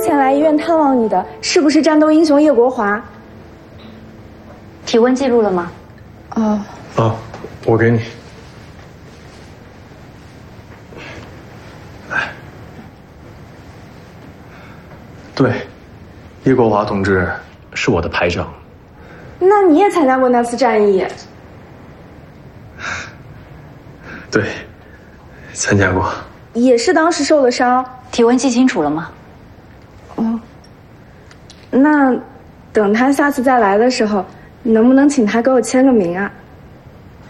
前来医院探望你的是不是战斗英雄叶国华？ 体温记录了吗？ 哦，我给你。对，叶国华同志是我的排长。 那你也参加过那次战役？ 对，参加过。 也是当时受了伤。 体温记清楚了吗？ 那等他下次再来的时候，能不能请他给我签个名啊？